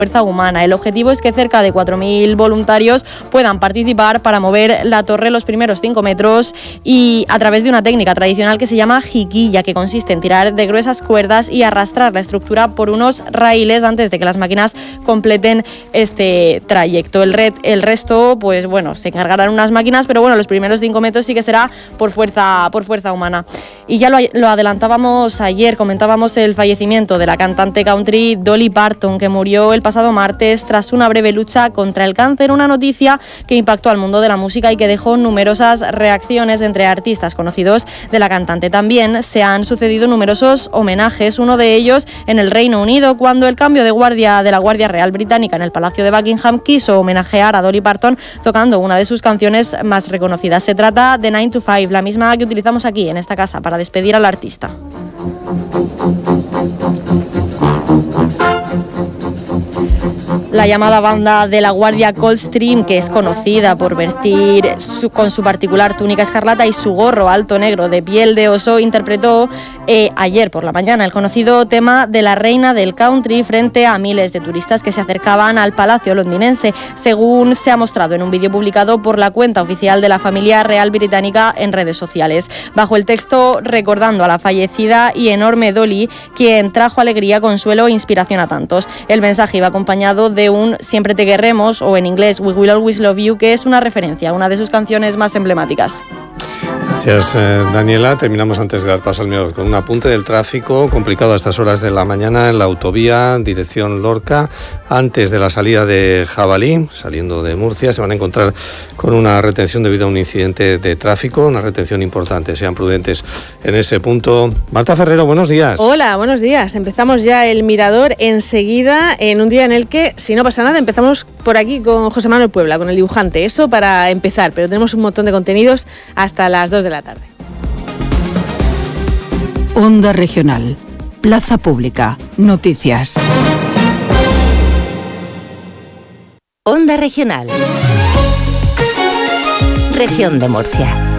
fuerza humana. El objetivo es que cerca de 4.000 voluntarios puedan participar para mover la torre los primeros 5 metros y a través de una técnica tradicional que se llama jiquilla, que consiste en tirar de gruesas cuerdas y arrastrar la estructura por unos raíles antes de que las máquinas completen este trayecto. El resto, pues bueno, se encargarán unas máquinas, pero bueno, los primeros 5 metros sí que será por fuerza humana. Y ya lo adelantábamos ayer, comentábamos el fallecimiento de la cantante country Dolly Parton, que murió el pasado martes tras una breve lucha contra el cáncer, una noticia que impactó al mundo de la música y que dejó numerosas reacciones entre artistas conocidos de la cantante. También se han sucedido numerosos homenajes, uno de ellos en el Reino Unido, cuando el cambio de la Guardia Real Británica en el Palacio de Buckingham quiso homenajear a Dolly Parton tocando una de sus canciones más reconocidas. Se trata de 9 to 5, la misma que utilizamos aquí en esta casa para despedir al artista. La llamada banda de la Guardia Coldstream, que es conocida por vestir con su particular túnica escarlata y su gorro alto negro de piel de oso, interpretó ayer por la mañana el conocido tema de la reina del country frente a miles de turistas que se acercaban al palacio londinense, según se ha mostrado en un vídeo publicado por la cuenta oficial de la familia real británica en redes sociales. Bajo el texto recordando a la fallecida y enorme Dolly, quien trajo alegría, consuelo e inspiración a tantos. El mensaje iba acompañado de un Siempre te querremos, o en inglés We Will Always Love You, que es una referencia a una de sus canciones más emblemáticas. Gracias, Daniela. Terminamos antes de dar paso al mío con un apunte del tráfico complicado a estas horas de la mañana en la autovía dirección Lorca. Antes de la salida de Jabalí, saliendo de Murcia, se van a encontrar con una retención debido a un incidente de tráfico, una retención importante. Sean prudentes en ese punto. Marta Ferrero, buenos días. Hola, buenos días. Empezamos ya el Mirador enseguida, en un día en el que, si no pasa nada, empezamos por aquí con José Manuel Puebla, con el dibujante. Eso para empezar, pero tenemos un montón de contenidos hasta las 2 de la tarde. Onda Regional, Plaza Pública, Noticias. Onda Regional, Región de Murcia.